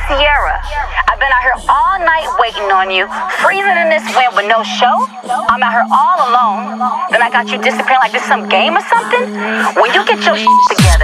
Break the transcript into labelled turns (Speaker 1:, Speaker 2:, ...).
Speaker 1: Sierra, I've been out here all night waiting on you, freezing in this wind with no show. I'm out here all alone. Then I got you disappearing like this some game or something. When you get your together.